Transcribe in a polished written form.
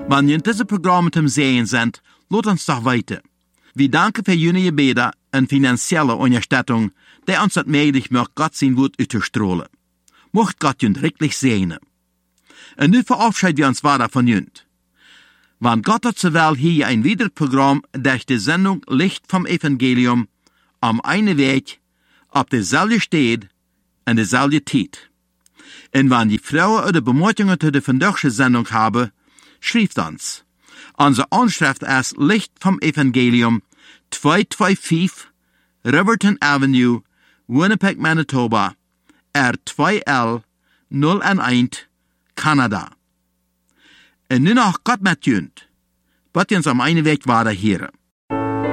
Wenn ihr in diesem Programm mit dem Sehen sind, lasst uns doch weiter. Wir danken für jene Gebete und finanzielle Unterstützung, die uns das möglich macht, Gott sein Wort auszustrahlen. Mocht Gott jünd richtig segnen. Und nu verabschieden wir uns weiter von jünd. Wann Gott hat zur Welt hier ein weiteres Programm durch die Sendung Licht vom Evangelium am einen Weg, auf derselbe Stelle und derselbe Zeit. Und wenn die Frauen oder Bemerkungen zu der vandaagse Sendung haben, schreibt uns. Unsere Anschrift ist Licht vom Evangelium, 225 Riverton Avenue, Winnipeg, Manitoba, R2L 011, Kanada. En nu nog Gott met junt. Wat ons am einen Weg weiter hier.